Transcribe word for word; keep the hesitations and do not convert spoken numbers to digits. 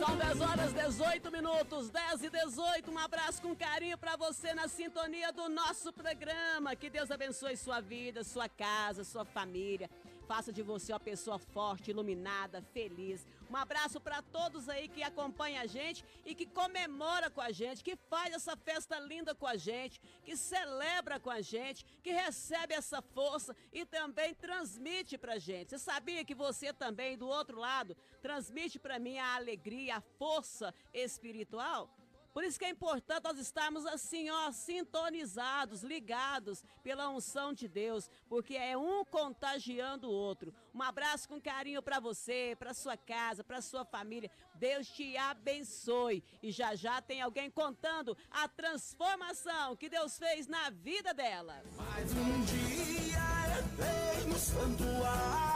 São dez horas e dezoito minutos, dez e dezoito. Um abraço com carinho pra você na sintonia do nosso programa. Que Deus abençoe sua vida, sua casa, sua família. Faça de você uma pessoa forte, iluminada, feliz. Um abraço para todos aí que acompanham a gente e que comemora com a gente, que faz essa festa linda com a gente, que celebra com a gente, que recebe essa força e também transmite pra gente. Você sabia que você também, do outro lado, transmite pra mim a alegria, a força espiritual? Por isso que é importante nós estarmos assim, ó, sintonizados, ligados pela unção de Deus, porque é um contagiando o outro. Um abraço com carinho para você, para sua casa, para sua família. Deus te abençoe. E já já tem alguém contando a transformação que Deus fez na vida dela. Mais um dia eterno santuário.